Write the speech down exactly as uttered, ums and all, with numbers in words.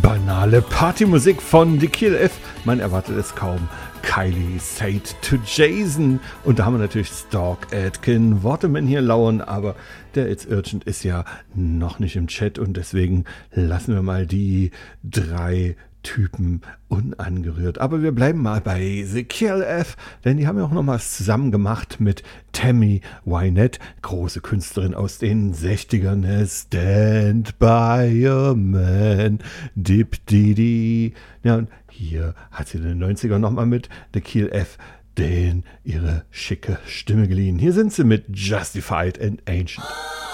Banale Partymusik von The Kill F. Man erwartet es kaum. Kylie said to Jason. Und da haben wir natürlich Stork Atkin Waterman hier lauern, aber der It's Urgent ist ja noch nicht im Chat und deswegen lassen wir mal die drei Typen unangerührt. Aber wir bleiben mal bei The Kill F, denn die haben ja auch noch was zusammen gemacht mit Tammy Wynette, große Künstlerin aus den sechzigern. Stand by a man, dip didi. Ja, und hier hat sie in den neunzigern nochmal mit The Kill F den ihre schicke Stimme geliehen. Hier sind sie mit Justified and Ancient.